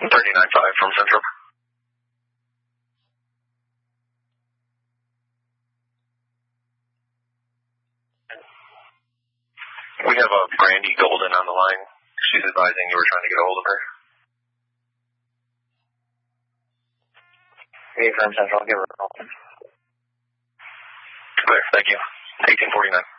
39.5 from Central. We have a Brandy Golden on the line. She's advising you were trying to get a hold of her. Hey, from Central, give her a call. Clear, thank you. 1849.